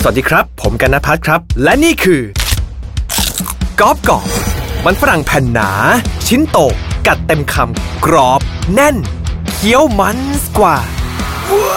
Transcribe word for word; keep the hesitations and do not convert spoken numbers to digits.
สวัสดีครับผมกันณภัทรครับและนี่คือกอบกอบมันฝรั่งแผ่นหนาชิ้นโตกัดเต็มคำกรอบแน่นเคี้ยวมันกว่า